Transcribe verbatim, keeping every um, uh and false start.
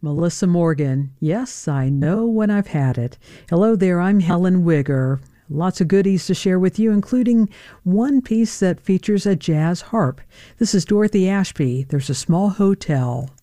Melissa Morgan. Yes, I know when I've had it. Hello there, I'm Helen Wigger. Lots of goodies to share with you, including one piece that features a jazz harp. This is Dorothy Ashby. There's a small hotel.